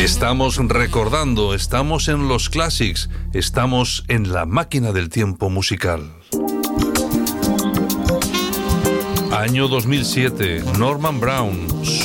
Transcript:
Estamos recordando, estamos en los classics, estamos en la máquina del tiempo musical. Año 2007, Norman Brown,